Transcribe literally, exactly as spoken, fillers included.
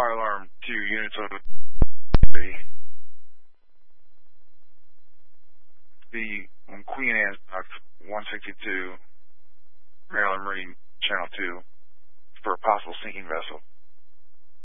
fire alarm two units of the Queen Anne's Dock one sixty-two, Maryland Marine Channel two, for a possible sinking vessel.